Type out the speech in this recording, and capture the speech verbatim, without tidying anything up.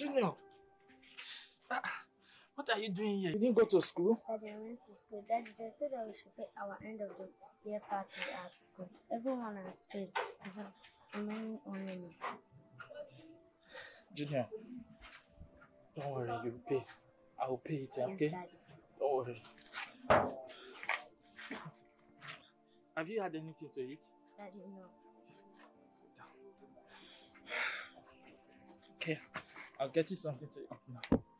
Junior! Ah, what are you doing here? You didn't go to school? Daddy, I went to school. Daddy just said that we should pay our end of the year party at school. Everyone has paid. There's a remaining only me. Junior, don't worry, you'll pay. I will pay it, okay? Yes, Daddy. Don't worry. Have you had anything to eat? Daddy, no. Okay, I'll get you something to eat now.